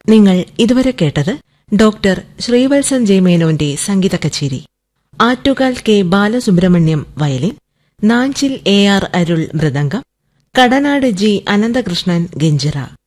നിങ്ങൾ ഇതുവരെ കേട്ടത് ഡോക്ടർ ശ്രീവത്സൻ ജെ മേനോന്റെ സംഗീത കച്ചേരി. Attukal K Balasubrahmanyam violin, Nanjil AR അരുൾ മൃദംഗം, കടനാട് ജി അനന്തകൃഷ്ണൻ ഗഞ്ചിറ.